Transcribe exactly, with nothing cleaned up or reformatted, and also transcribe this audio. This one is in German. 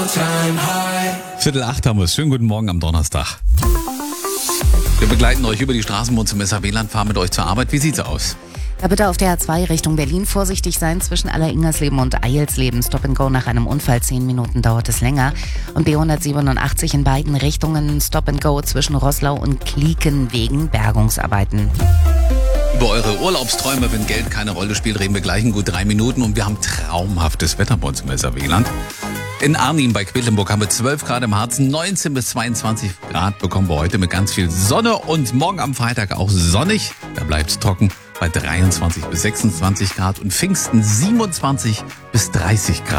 Viertel acht haben wir es. Schönen guten Morgen am Donnerstag. Wir begleiten euch über die Straßen und zum S H W-Land, fahren mit euch zur Arbeit. Wie sieht's aus? Da bitte auf der A zwei Richtung Berlin vorsichtig sein. Zwischen Aller-Ingersleben und Eilsleben. Stop and Go nach einem Unfall. Zehn Minuten dauert es länger. Und B hundertsiebenundachtzig in beiden Richtungen. Stop and Go zwischen Roßlau und Klieken wegen Bergungsarbeiten. Über eure Urlaubsträume, wenn Geld keine Rolle spielt, reden wir gleich in gut drei Minuten. Und wir haben traumhaftes Wetter bei uns im S H W-Land. In Arnim bei Quedlinburg haben wir zwölf Grad im Harzen, neunzehn bis zweiundzwanzig Grad bekommen wir heute mit ganz viel Sonne. Und morgen am Freitag auch sonnig. Da bleibt es trocken bei dreiundzwanzig bis sechsundzwanzig Grad und Pfingsten siebenundzwanzig bis dreißig Grad.